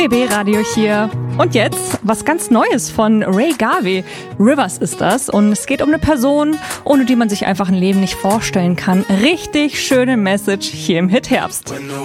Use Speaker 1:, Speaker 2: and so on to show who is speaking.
Speaker 1: BB Radio hier. Und jetzt was ganz Neues von Ray Garvey. Rivers ist das und es geht um eine Person, ohne die man sich einfach ein Leben nicht vorstellen kann. Richtig schöne Message hier im Hit Herbst.